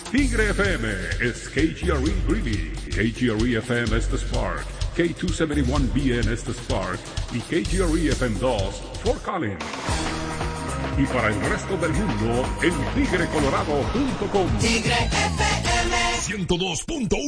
Tigre FM es KGRE Greeley, KGRE FM es The Spark, K271BN es The Spark y KGRE FM 2 Fort Collins. Y para el resto del mundo en tigrecolorado.com. Tigre FM 102.1